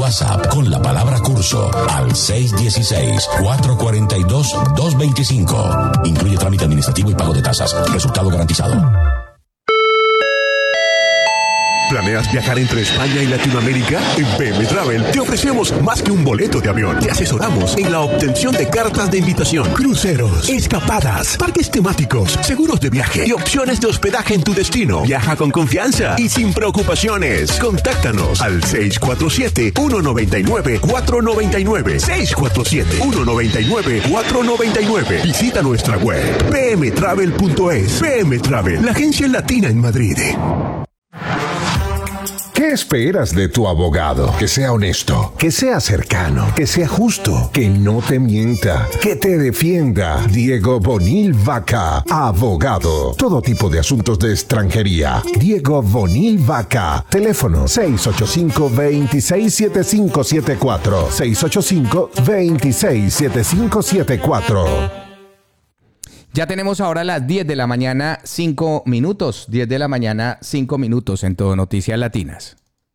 WhatsApp con la palabra curso al 616-442-225. Incluye trámite administrativo y pago de tasas. Resultado garantizado. ¿Planeas viajar entre España y Latinoamérica? En PM Travel te ofrecemos más que un boleto de avión. Te asesoramos en la obtención de cartas de invitación, cruceros, escapadas, parques temáticos, seguros de viaje y opciones de hospedaje en tu destino. Viaja con confianza y sin preocupaciones. Contáctanos al 647-199-499. 647-199-499. Visita nuestra web pmtravel.es. PM Travel, la agencia latina en Madrid. ¿Qué esperas de tu abogado? Que sea honesto, que sea cercano, que sea justo, que no te mienta, que te defienda. Diego Bonil Vaca, abogado. Todo tipo de asuntos de extranjería. Diego Bonil Vaca. Teléfono 685-267574. 685-267574. Ya tenemos ahora las 10 de la mañana, 5 minutos. 10 de la mañana, 5 minutos en Todo Noticias Latinas.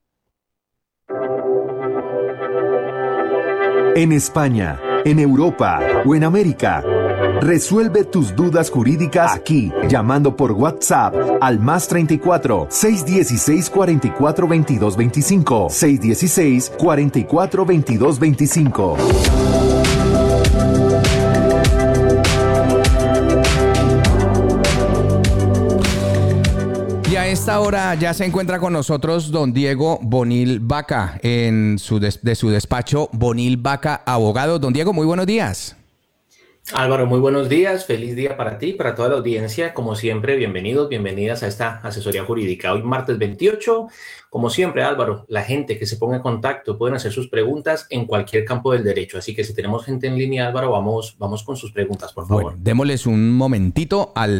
En España, en Europa o en América, resuelve tus dudas jurídicas aquí, llamando por WhatsApp al +34 616 44 22 25 616 44 22 25. Y a esta hora ya se encuentra con nosotros don Diego Bonil Vaca de su despacho Bonil Vaca Abogado. Don Diego, muy buenos días. Álvaro, muy buenos días, feliz día para ti, para toda la audiencia. Como siempre, bienvenidos, bienvenidas a esta asesoría jurídica. Hoy martes 28, como siempre, Álvaro, la gente que se ponga en contacto pueden hacer sus preguntas en cualquier campo del derecho. Así que si tenemos gente en línea, Álvaro, vamos con sus preguntas, por favor. Bueno, démosles un momentito al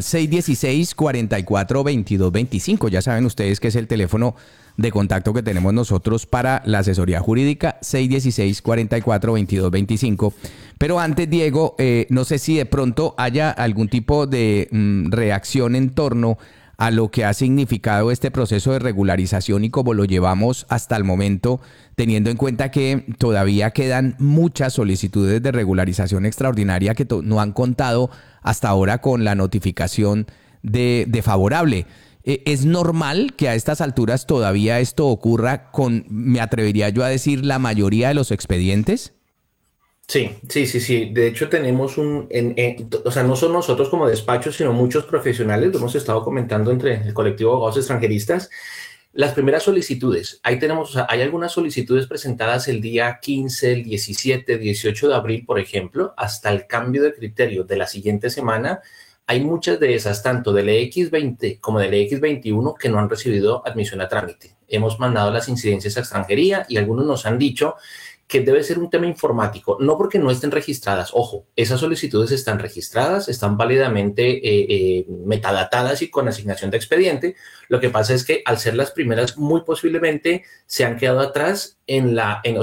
616-44-2225. Ya saben ustedes que es el teléfono de contacto que tenemos nosotros para la asesoría jurídica, 616-44-2225. Pero antes, Diego, no sé si de pronto haya algún tipo de reacción en torno a lo que ha significado este proceso de regularización y cómo lo llevamos hasta el momento, teniendo en cuenta que todavía quedan muchas solicitudes de regularización extraordinaria que no han contado hasta ahora con la notificación de favorable. ¿Es normal que a estas alturas todavía esto ocurra con, me atrevería yo a decir, la mayoría de los expedientes? Sí. De hecho, tenemos o sea, no son nosotros como despacho, sino muchos profesionales, lo hemos estado comentando entre el colectivo de abogados extranjeristas. Las primeras solicitudes, ahí tenemos, o sea, hay algunas solicitudes presentadas el día 15, el 17, 18 de abril, por ejemplo, hasta el cambio de criterio de la siguiente semana. Hay muchas de esas, tanto del EX20 como del EX21, que no han recibido admisión a trámite. Hemos mandado las incidencias a extranjería y algunos nos han dicho que debe ser un tema informático, no porque no estén registradas. Ojo, esas solicitudes están registradas, están válidamente metadatadas y con asignación de expediente. Lo que pasa es que al ser las primeras, muy posiblemente se han quedado atrás en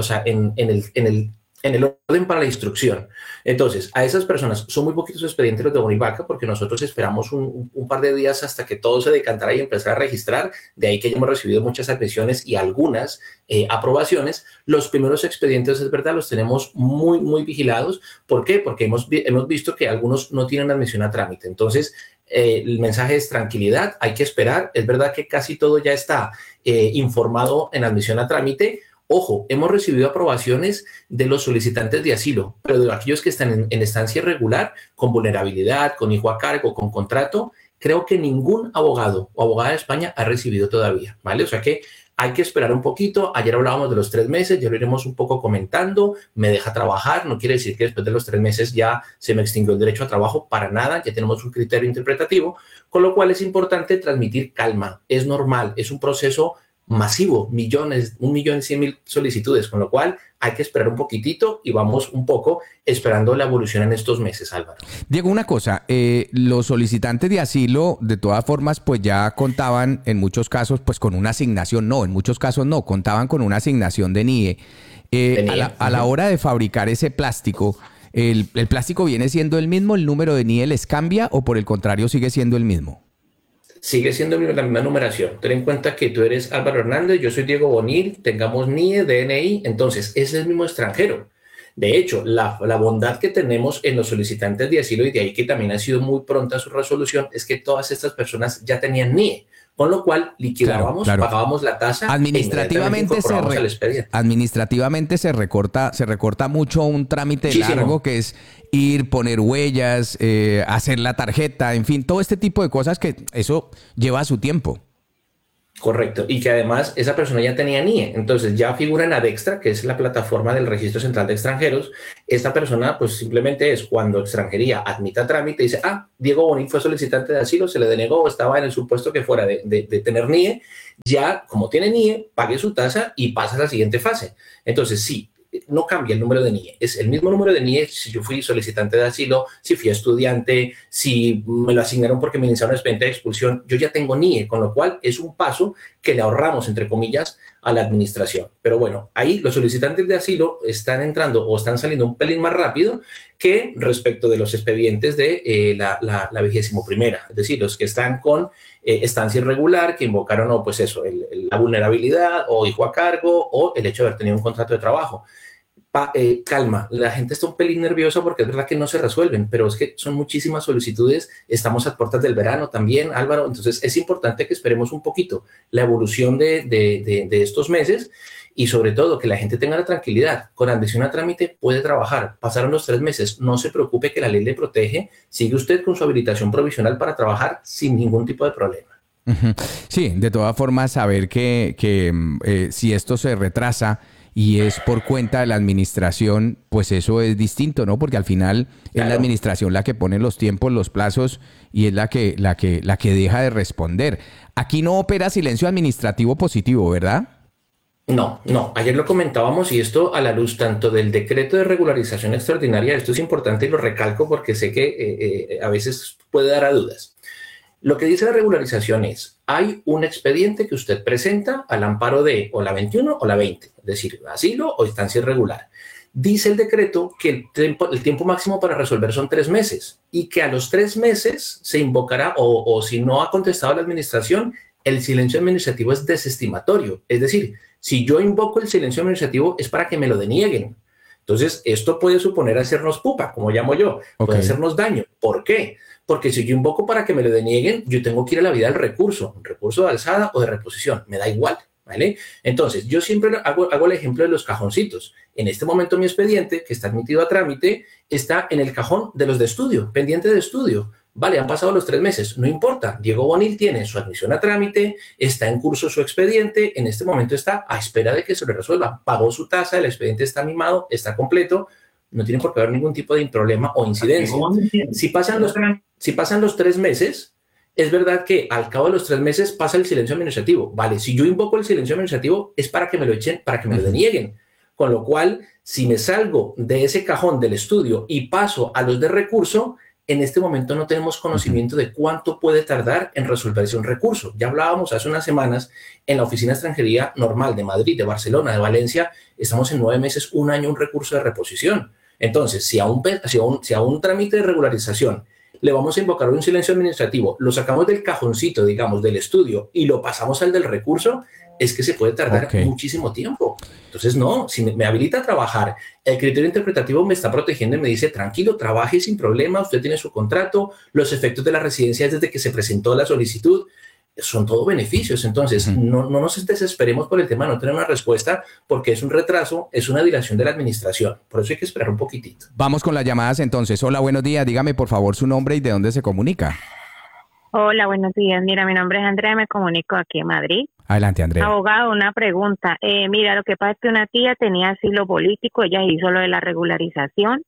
el orden para la instrucción. Entonces, a esas personas, son muy poquitos expedientes los de Bonil Vaca, porque nosotros esperamos un par de días hasta que todo se decantara y empezara a registrar. De ahí que ya hemos recibido muchas admisiones y algunas aprobaciones. Los primeros expedientes, es verdad, los tenemos muy, muy vigilados. ¿Por qué? Porque hemos visto que algunos no tienen admisión a trámite. Entonces, el mensaje es tranquilidad, hay que esperar. Es verdad que casi todo ya está informado en admisión a trámite. Ojo, hemos recibido aprobaciones de los solicitantes de asilo, pero de aquellos que están en estancia irregular, con vulnerabilidad, con hijo a cargo, con contrato, creo que ningún abogado o abogada de España ha recibido todavía, ¿vale? O sea que hay que esperar un poquito. Ayer hablábamos de los 3 meses, ya lo iremos un poco comentando. Me deja trabajar, no quiere decir que después de los 3 meses ya se me extinguió el derecho a trabajo, para nada, ya tenemos un criterio interpretativo, con lo cual es importante transmitir calma. Es normal, es un proceso masivo, 1.100.000 solicitudes, con lo cual hay que esperar un poquitito y vamos un poco esperando la evolución en estos meses, Álvaro. Diego, una cosa, los solicitantes de asilo, de todas formas, pues ya contaban en muchos casos, pues con una asignación, en muchos casos no, contaban con una asignación de NIE. A la hora de fabricar ese plástico, ¿el plástico viene siendo el mismo? ¿El número de NIE les cambia o por el contrario sigue siendo el mismo? sigue siendo la misma numeración. Ten en cuenta que tú eres Álvaro Hernández, yo soy Diego Bonil, tengamos NIE, DNI, entonces es el mismo extranjero. De hecho, la bondad que tenemos en los solicitantes de asilo, y de ahí que también ha sido muy pronta su resolución, es que todas estas personas ya tenían NIE, con lo cual liquidábamos, pagábamos la tasa. Administrativamente, administrativamente se recorta mucho un trámite largo que es ir, poner huellas, hacer la tarjeta, en fin, todo este tipo de cosas que eso lleva su tiempo. Correcto, y que además esa persona ya tenía NIE, entonces ya figura en Adextra, que es la plataforma del Registro Central de Extranjeros. Esta persona pues simplemente es cuando extranjería admita trámite, dice, Diego Bonil fue solicitante de asilo, se le denegó, estaba en el supuesto que fuera de tener NIE, ya como tiene NIE, pague su tasa y pasa a la siguiente fase. Entonces sí, no cambia el número de NIE, es el mismo número de NIE si yo fui solicitante de asilo, si fui estudiante, si me lo asignaron porque me iniciaron un expediente de expulsión, yo ya tengo NIE, con lo cual es un paso que le ahorramos, entre comillas, a la administración. Pero bueno, ahí los solicitantes de asilo están entrando o están saliendo un pelín más rápido que respecto de los expedientes de la 21ª, es decir, los que están con estancia irregular, que invocaron la vulnerabilidad o hijo a cargo o el hecho de haber tenido un contrato de trabajo. Calma, la gente está un pelín nerviosa porque es verdad que no se resuelven, pero es que son muchísimas solicitudes, estamos a puertas del verano también, Álvaro, entonces es importante que esperemos un poquito la evolución de estos meses y sobre todo que la gente tenga la tranquilidad, con admisión a trámite puede trabajar, pasaron los 3 meses, no se preocupe que la ley le protege, sigue usted con su habilitación provisional para trabajar sin ningún tipo de problema. Sí, de todas formas saber que si esto se retrasa y es por cuenta de la administración, pues eso es distinto, ¿no? Porque al final es la administración la que pone los tiempos, los plazos y es la que deja de responder. Aquí no opera silencio administrativo positivo, ¿verdad? No. Ayer lo comentábamos y esto a la luz tanto del decreto de regularización extraordinaria, esto es importante y lo recalco porque sé que a veces puede dar a dudas. Lo que dice la regularización es, hay un expediente que usted presenta al amparo de o la 21 o la 20, es decir, asilo o estancia irregular. Dice el decreto que el tiempo máximo para resolver son 3 meses y que a los 3 meses se invocará o si no ha contestado la administración, el silencio administrativo es desestimatorio. Es decir, si yo invoco el silencio administrativo es para que me lo denieguen. Entonces, esto puede suponer hacernos pupa, como llamo yo, puede hacernos daño. ¿Por qué? Porque si yo invoco para que me lo denieguen, yo tengo que ir a la vía del recurso, un recurso de alzada o de reposición, me da igual, ¿vale? Entonces, yo siempre hago el ejemplo de los cajoncitos. En este momento mi expediente, que está admitido a trámite, está en el cajón de los de estudio, pendiente de estudio. Vale, han pasado los 3 meses, no importa. Diego Bonil tiene su admisión a trámite, está en curso su expediente, en este momento está a espera de que se le resuelva. Pagó su tasa, el expediente está mimado, está completo, no tiene por qué haber ningún tipo de problema o incidencia. Si pasan los 3 meses, es verdad que al cabo de los 3 meses pasa el silencio administrativo. Vale, si yo invoco el silencio administrativo es para que me lo echen, para que me lo denieguen. Con lo cual, si me salgo de ese cajón del estudio y paso a los de recurso, en este momento no tenemos conocimiento de cuánto puede tardar en resolverse un recurso. Ya hablábamos hace unas semanas en la Oficina de Extranjería normal de Madrid, de Barcelona, de Valencia, estamos en 9 meses, 1 año, un recurso de reposición. Entonces, si a un trámite de regularización le vamos a invocar un silencio administrativo, lo sacamos del cajoncito, digamos, del estudio y lo pasamos al del recurso, es que se puede tardar muchísimo tiempo. Entonces, no, si me habilita a trabajar, el criterio interpretativo me está protegiendo y me dice, tranquilo, trabaje sin problema, usted tiene su contrato, los efectos de la residencia desde que se presentó la solicitud, son todo beneficios. Entonces, no nos desesperemos por el tema de no tener una respuesta, porque es un retraso, es una dilación de la administración. Por eso hay que esperar un poquitito. Vamos con las llamadas entonces. Hola, buenos días. Dígame, por favor, su nombre y de dónde se comunica. Hola, buenos días. Mira, mi nombre es Andrea, me comunico aquí en Madrid. Adelante, Andrea. Abogado, una pregunta. Mira, lo que pasa es que una tía tenía asilo político, ella hizo lo de la regularización,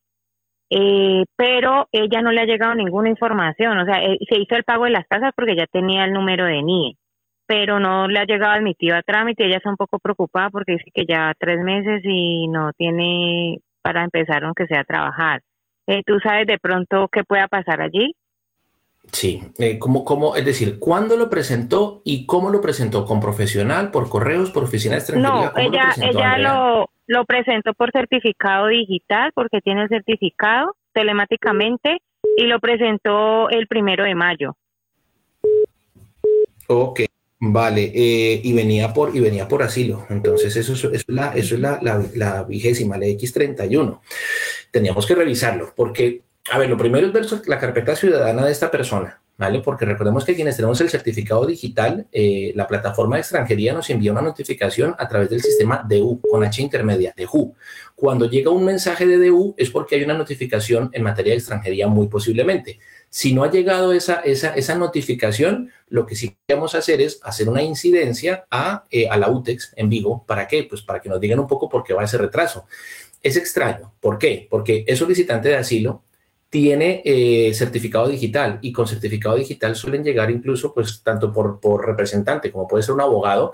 pero ella no le ha llegado ninguna información. O sea, se hizo el pago de las tasas porque ya tenía el número de NIE, pero no le ha llegado admitido a trámite. Ella está un poco preocupada porque dice que ya 3 meses y no tiene para empezar aunque sea a trabajar. ¿Tú sabes de pronto qué pueda pasar allí? Sí, es decir, ¿cuándo lo presentó y cómo lo presentó? ¿Con profesional, por correos, por oficina de extranjería? No, ella lo presentó por certificado digital porque tiene el certificado telemáticamente y lo presentó el 1 de mayo. Ok, vale, y venía por asilo. Entonces, eso es la vigésima, la X31. Teníamos que revisarlo, porque, a ver, lo primero es ver la carpeta ciudadana de esta persona, ¿vale? Porque recordemos que quienes tenemos el certificado digital, la plataforma de extranjería nos envía una notificación a través del sistema DU, con H intermedia, DU. Cuando llega un mensaje de DU es porque hay una notificación en materia de extranjería, muy posiblemente. Si no ha llegado esa notificación, lo que sí vamos a hacer es hacer una incidencia a la UTEX en Vigo. ¿Para qué? Pues para que nos digan un poco por qué va ese retraso. Es extraño. ¿Por qué? Porque es solicitante de asilo, tiene certificado digital y con certificado digital suelen llegar incluso pues tanto por representante como puede ser un abogado